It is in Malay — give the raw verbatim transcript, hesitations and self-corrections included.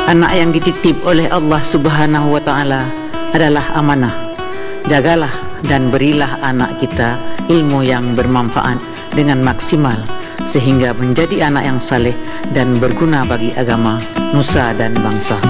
Anak yang dititip oleh Allah Subhanahu wa Ta'ala adalah amanah. Jagalah dan berilah anak kita ilmu yang bermanfaat dengan maksimal sehingga menjadi anak yang saleh dan berguna bagi agama, nusa dan bangsa.